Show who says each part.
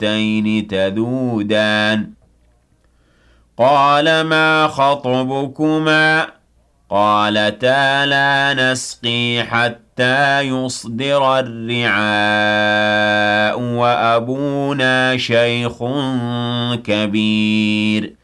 Speaker 1: الأختين تذودان قال ما خطبكما قالتا لا نسقي حتى يصدر الرعاء وأبونا شيخ كبير